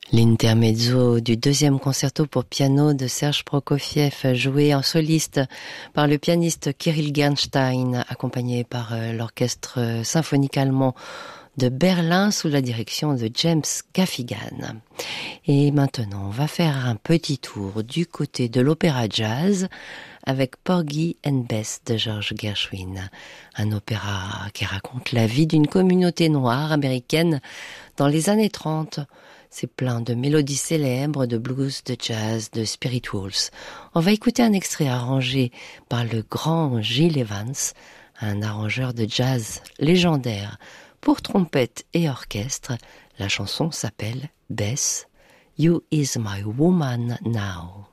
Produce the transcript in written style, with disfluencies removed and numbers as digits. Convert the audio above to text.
L'intermezzo du deuxième concerto pour piano de Serge Prokofiev, joué en soliste par le pianiste Kirill Gernstein, accompagné par l'orchestre symphonique allemand de Berlin sous la direction de James Gaffigan. Et maintenant, on va faire un petit tour du côté de l'opéra jazz avec Porgy and Bess de George Gershwin, un opéra qui raconte la vie d'une communauté noire américaine dans les années 30. C'est plein de mélodies célèbres, de blues, de jazz, de spirituals. On va écouter un extrait arrangé par le grand Gil Evans, un arrangeur de jazz légendaire pour trompette et orchestre. La chanson s'appelle Bess, You Is My Woman Now.